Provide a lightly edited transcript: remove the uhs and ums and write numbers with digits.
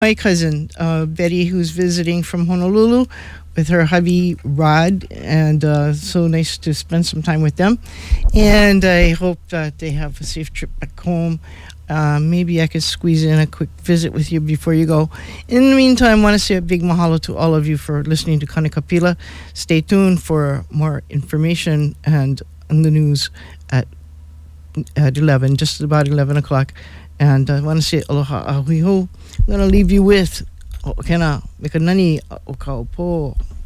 my cousin, Betty, who's visiting from Honolulu with her hubby, Rod. And so nice to spend some time with them. And I hope that they have a safe trip back home. Maybe I could squeeze in a quick visit with you before you go. In the meantime, I want to say a big mahalo to all of you for listening to Kanikapila. Stay tuned for more information and on the news at 11, just about 11 o'clock. And I want to say aloha ahui ho. I'm going to leave you with Kena Mekanani o Kaupo.